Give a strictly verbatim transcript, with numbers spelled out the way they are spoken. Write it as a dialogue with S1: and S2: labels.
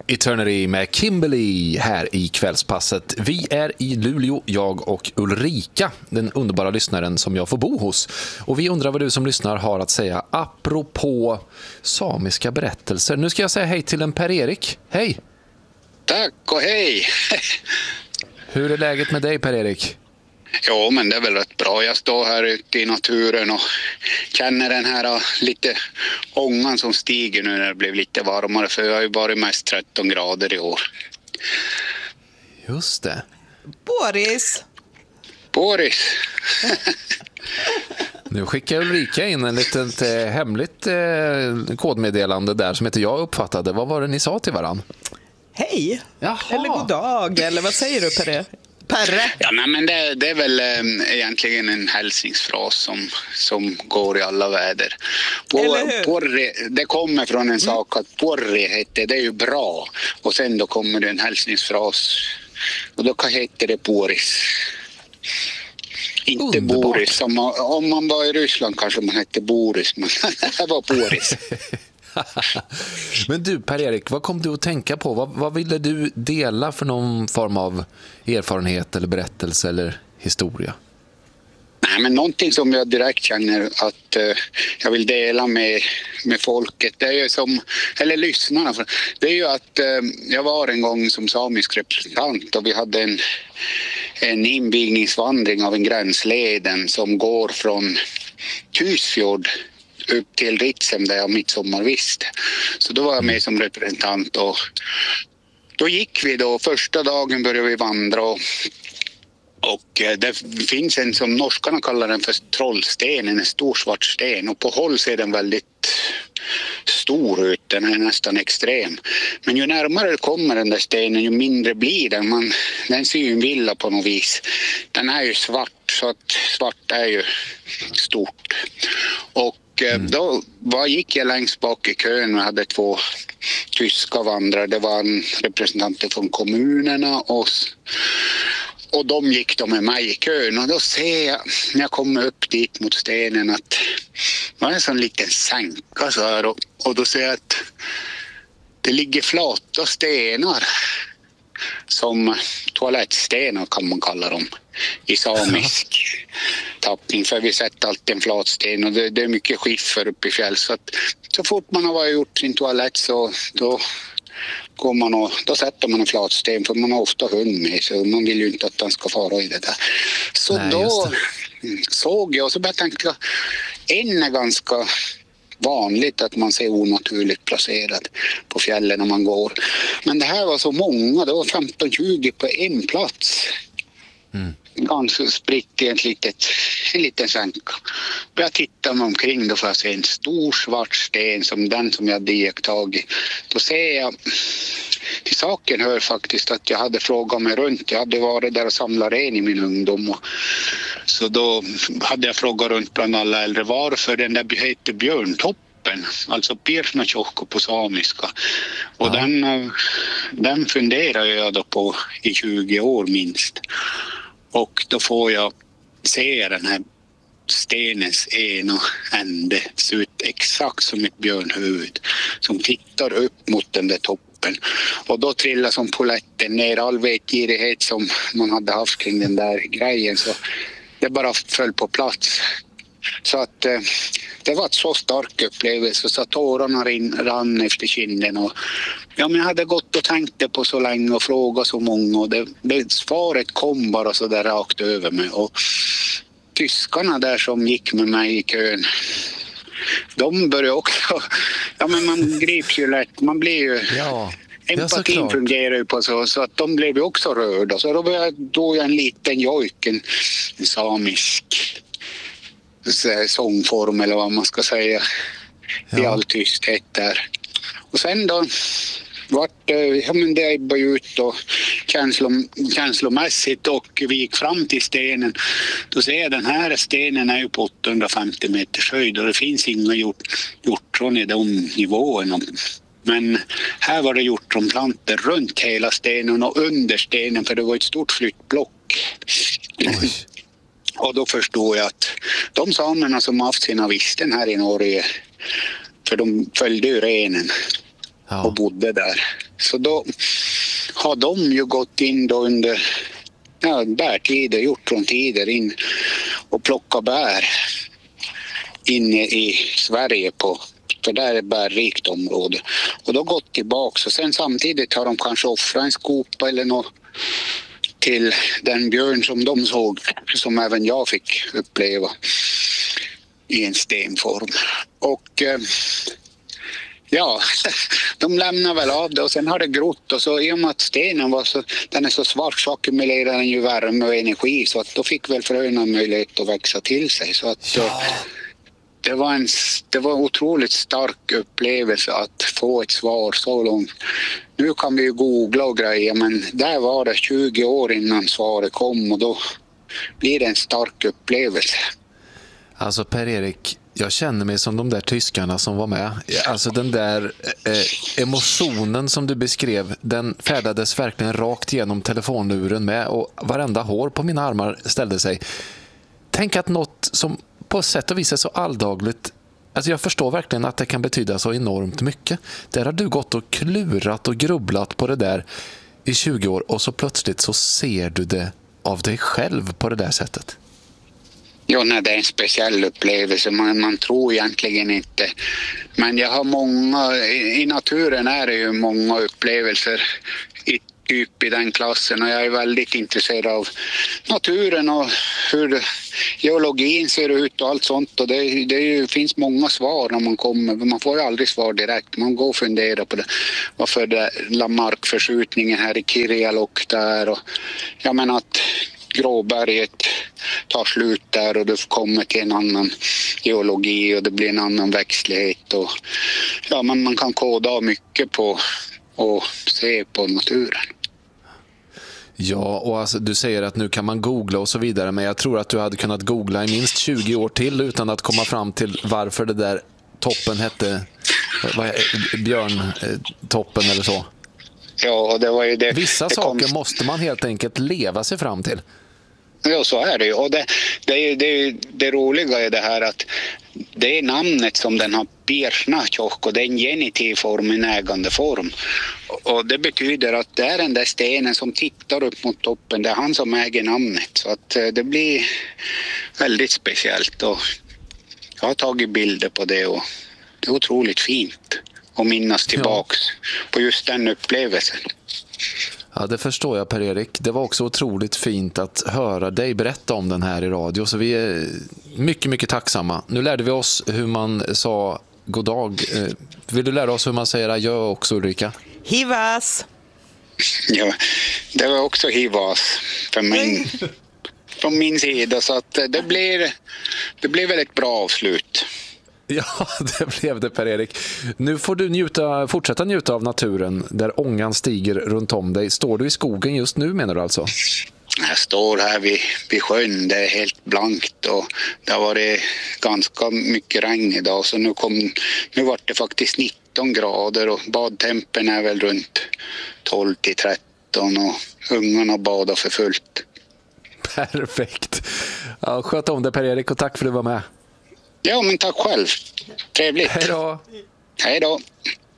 S1: Eternity med Kimberly här i kvällspasset. Vi är i Luleå, jag och Ulrika, den underbara lyssnaren som jag får bo hos. Och vi undrar vad du som lyssnar har att säga apropå samiska berättelser. Nu ska jag säga hej till en Per-Erik. Hej!
S2: Tack och hej!
S1: Hur är läget med dig, Per-Erik?
S2: Jo, men det är väl rätt bra. Jag står här ute i naturen och känner den här uh, lite ångan som stiger nu när det blev lite varmare. För jag har ju varit mest tretton grader i år.
S1: Just det.
S3: Boris!
S2: Boris!
S1: Nu skickar Ulrika in en litet eh, hemligt eh, kodmeddelande där som inte jag uppfattade. Vad var det ni sa till varann?
S3: Hej!
S1: Jaha.
S3: Eller god dag, eller vad säger du, Perre? Perre?
S2: Ja, nej, men det, det är väl eh, egentligen en hälsningsfras som, som går i alla väder. Por, porri, det kommer från en mm. sak att porri heter, det är ju bra. Och sen då kommer det en hälsningsfras. Och då heter det Boris. Inte
S1: Underbart.
S2: Boris. Om man, om man var i Ryssland kanske man hette Boris. Men det var Boris.
S1: Men du, Per-Erik, vad kom du att tänka på? Vad, vad ville du dela för någon form av erfarenhet eller berättelse eller historia?
S2: Nej, men någonting som jag direkt känner att uh, jag vill dela med, med folket, det är ju som, eller lyssnarna, det är ju att uh, jag var en gång som samisk representant och vi hade en, en invigningsvandring av en gränsleden som går från Tysfjord upp till Ritsem där jag midsommarviste. Så då var jag med som representant och då gick vi då, första dagen började vi vandra och, och det finns en som norskarna kallar den för trollstenen, en stor svart sten, och på håll ser den väldigt stor ut, den är nästan extrem. Men ju närmare kommer den där stenen ju mindre blir den, man, den ser ju en villa på något vis. Den är ju svart, så att svart är ju stort. Och Mm. då var, gick jag längst bak i kön och hade två tyska vandrare. Det var en representanter från kommunerna och, och de gick då med mig i kön. Och då ser jag när jag kommer upp dit mot stenen att det var en sån liten sänka så här. Och, och då ser jag att det ligger flata stenar som toalettstenar kan man kalla dem i samisk tappning, för vi sätter alltid en flatsten och det, det är mycket skiffer uppe i fjäll, så att så fort man har gjort sin toalett så då går man och då sätter man en flatsten, för man har ofta hund med så man vill ju inte att den ska fara i det där. Så Nej, då såg jag och så började jag tänka, en är ganska vanligt att man ser onaturligt placerad på fjällen när man går. Men det här var så många, det var femton tjugo på en plats. Mm. Ganska spritt i ett litet, en liten sänka. Jag tittar mig omkring då för att se en stor svart sten som den som jag hade iakttagit. Då ser jag, till saken hör faktiskt att jag hade frågat mig runt. Jag hade varit där och samlat ren i min ungdom. Och, så då hade jag frågat runt bland alla äldre varför den där heter björntoppen. Alltså Pirsnatjokko på samiska. Och ja. den, den funderar jag då på i tjugo år minst. Och då får jag se den här stenens ena ände se ut exakt som ett björnhuvud som tittar upp mot den där toppen. Och då trillar som poletten ner all vetgirighet som man hade haft kring den där grejen, så det bara föll på plats. Så att eh, det var ett så stark upplevelse så att tårarna rin, rann efter kinden. Och, ja, men jag hade gått och tänkt det på så länge och frågat så många och det, det, svaret kom bara så där rakt över mig. Och tyskarna där som gick med mig i kön, de började också, ja men man grips ju lätt, man blir ju... Ja. Empatin fungerar ju på så, så att de blev ju också rörda. Så då började då jag en liten jojk, en, en samisk sångform eller vad man ska säga, ja. I all tysthet där. Och sen då vart ja, men det ebbade ut och känslom, känslomässigt och vi gick fram till stenen. Då ser jag den här stenen är ju på åttahundrafemtio meters höjd och det finns inga gjort, hjortron i de nivåerna. Men här var det hjortronplantor runt hela stenen och under stenen, för det var ett stort flyttblock. Oj. Och då förstår jag att de samerna som haft sina visten här i Norge, för de följde ju renen, ja. Och bodde där. Så då har de ju gått in då under ja, bärtider, hjortrontider in och plocka bär inne i Sverige på, för där är bärrikt område. Och då gått tillbaka och sen samtidigt har de kanske offrat en skopa eller något till den björn som de såg, som även jag fick uppleva i en stenform. Och eh, ja, de lämnar väl av det och sen har det grott och så i och med att stenen var så, den är så svart så ackumulerar den ju värme och energi så att då fick väl fröna möjlighet att växa till sig. Så att ja. det, var en, det var en otroligt stark upplevelse att få ett svar så långt. Nu kan vi ju googla och grejer men där var det tjugo år innan svaret kom och då blir det en stark upplevelse.
S1: Alltså Per-Erik, jag känner mig som de där tyskarna som var med. Alltså den där eh, emotionen som du beskrev, den färdades verkligen rakt genom telefonluren med och varenda hår på mina armar ställde sig. Tänk att något som på sätt och vis är så alldagligt, alltså jag förstår verkligen att det kan betyda så enormt mycket. Där har du gått och klurat och grubblat på det där i tjugo år och så plötsligt så ser du det av dig själv på det där sättet.
S2: Ja, nej, det är en speciell upplevelse. Man, man tror egentligen inte. Men jag har många, i, i naturen är det ju många upplevelser i, typ i den klassen. Och jag är väldigt intresserad av naturen och hur geologin ser ut och allt sånt. Och det, det är ju, finns många svar när man kommer. Man får ju aldrig svar direkt. Man går och funderar på det. Varför det la markförskjutningen här i Kirjalok där. Och jag menar att Gråberget tar slut där och det kommer till en annan geologi och det blir en annan växtlighet och ja, man, man kan koda mycket på och se på naturen.
S1: Ja, och alltså, du säger att nu kan man googla och så vidare, men jag tror att du hade kunnat googla i minst tjugo år till utan att komma fram till varför det där toppen hette vad är, björntoppen eller så.
S2: Ja, och det var ju det.
S1: Vissa
S2: det
S1: saker
S2: kom...
S1: måste man helt enkelt leva sig fram till.
S2: Ja, så är det ju. Och det, det, är, det, är, det roliga är det här att det är namnet som den har, Pirsnatjok, och det är en genitiv form, en ägande form. Och det betyder att det är den där stenen som tittar upp mot toppen, det är han som äger namnet. Så att det blir väldigt speciellt och jag har tagit bilder på det och det är otroligt fint att minnas tillbaks ja. på just den upplevelsen.
S1: Ja, det förstår jag Per-Erik. Det var också otroligt fint att höra dig berätta om den här i radio. Så vi är mycket, mycket tacksamma. Nu lärde vi oss hur man sa god dag. Vill du lära oss hur man säger adjö också, Ulrika?
S3: Hivas!
S2: Ja, det var också hivas för min, från min sida. Så att det blir, det blir väl ett bra avslut.
S1: Ja, det blev det Per-Erik. Nu får du njuta, fortsätta njuta av naturen där ångan stiger runt om dig. Står du i skogen just nu menar du alltså?
S2: Jag står här vid, vid sjön, det är helt blankt och det har varit ganska mycket regn idag så nu, kom, nu var det faktiskt nitton grader och badtempen är väl runt tolv till tretton och ungarna badar för fullt.
S1: Perfekt. Ja, sköt om det Per-Erik och tack för att du var med.
S2: Ja, men tack själv. Trevligt.
S1: Hej då.
S2: Hej då.